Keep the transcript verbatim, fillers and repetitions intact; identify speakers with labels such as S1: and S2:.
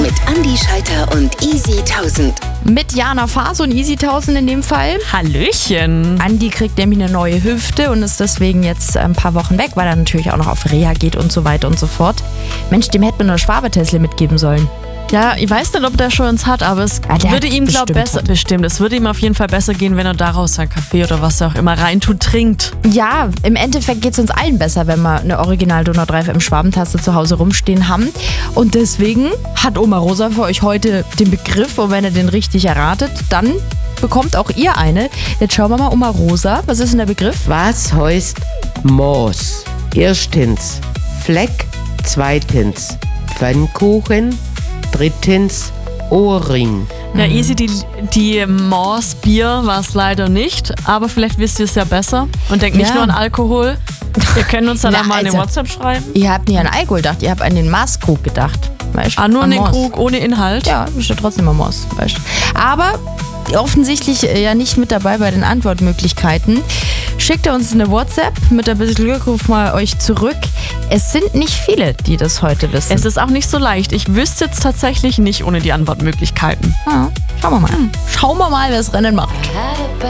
S1: mit Andi Scheiter und Easy tausend.
S2: Mit Jana Faas und Easy tausend in dem Fall.
S3: Hallöchen.
S2: Andi kriegt nämlich eine neue Hüfte und ist deswegen jetzt ein paar Wochen weg, weil er natürlich auch noch auf Reha geht und so weiter und so fort. Mensch, dem hätte man eine Schwabe-Tesla mitgeben sollen.
S3: Ja, ich weiß nicht, ob der schon eins hat, aber es
S2: Ah, der
S3: würde
S2: hat
S3: ihm, glaube
S2: bestimmt
S3: besser,
S2: hat.
S3: bestimmt, es würde ihm auf jeden Fall besser gehen, wenn er daraus sein Kaffee oder was er auch immer reintut, trinkt.
S2: Ja, im Endeffekt geht es uns allen besser, wenn wir eine Original Donau drei F M Schwabentasse zu Hause rumstehen haben. Und deswegen hat Oma Rosa für euch heute den Begriff und wenn ihr den richtig erratet, dann bekommt auch ihr eine. Jetzt schauen wir mal, Oma Rosa, was ist denn der Begriff?
S4: Was heißt Moos? Erstens Fleck, zweitens Pfannkuchen, drittens Ohrring.
S3: Ja, Easy, die, die Mors Bier war es leider nicht, aber vielleicht wisst ihr es ja besser und denkt nicht
S2: Ja.
S3: nur an Alkohol. Ihr könnt uns dann
S2: Na,
S3: auch mal eine
S2: also-
S3: WhatsApp schreiben.
S2: Ihr habt nicht an Alkohol gedacht, ihr habt an den Maßkrug gedacht. Weißt?
S3: Ah, nur
S2: An
S3: einen
S2: Mors.
S3: Krug ohne Inhalt.
S2: Ja, ist ja trotzdem ein Moss. Weißt? Aber offensichtlich äh, ja nicht mit dabei bei den Antwortmöglichkeiten. Schickt ihr uns eine WhatsApp mit ein bisschen Glück, rufen wir euch zurück. Es sind nicht viele, die das heute wissen.
S3: Es ist auch nicht so leicht. Ich wüsste jetzt tatsächlich nicht ohne die Antwortmöglichkeiten.
S2: ja, schauen wir mal. Schauen wir mal, wer das Rennen macht.